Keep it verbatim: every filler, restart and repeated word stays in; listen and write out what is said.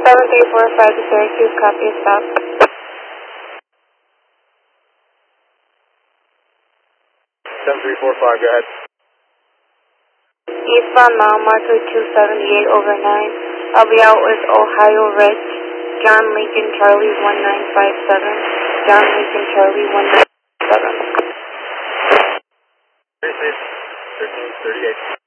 seven three four five to Syracuse, copy a stop. seven three four five, go ahead. Eastbound mile marker two seventy-eight over nine. I'll be out with Ohio Ridge, John Lincoln Charlie one nine five seven, John Lincoln Charlie one nine five seven. thirteen thirty-eight.